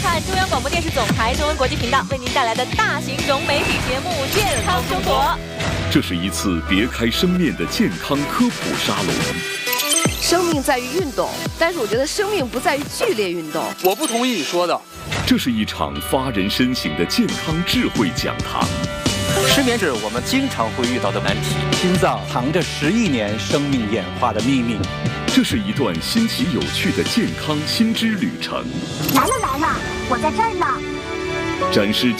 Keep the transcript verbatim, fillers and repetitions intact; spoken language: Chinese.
看中央广播电视总台中文国际频道为您带来的大型融媒体节目《健康生活》。 这是一次别开生面的健康科普沙龙。 生命在于运动，但是我觉得生命不在于剧烈运动。 我不同意你说的。 这是一场发人深省的健康智慧讲堂。 失眠是我们经常会遇到的难题。 心脏藏着十亿年生命演化的秘密。 这是一段新奇有趣的健康新知旅程。 来了来了，我在这儿呢。 展示